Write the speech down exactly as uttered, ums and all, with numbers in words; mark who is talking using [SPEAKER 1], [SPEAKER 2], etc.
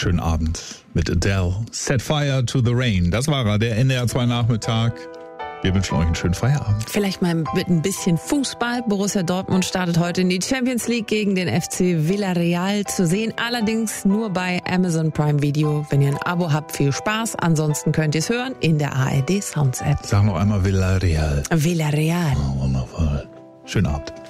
[SPEAKER 1] schönen Abend mit Adele. Set Fire to the Rain. Das war er, der N D R zwei Nachmittag. Wir wünschen euch einen schönen Feierabend.
[SPEAKER 2] Vielleicht mal mit ein bisschen Fußball. Borussia Dortmund startet heute in die Champions League gegen den F C Villarreal, zu sehen. Allerdings nur bei Amazon Prime Video. Wenn ihr ein Abo habt, viel Spaß. Ansonsten könnt ihr es hören in der A R D Sounds App.
[SPEAKER 1] Sag noch einmal Villarreal.
[SPEAKER 2] Villarreal.
[SPEAKER 1] Oh, wundervoll. Schönen Abend.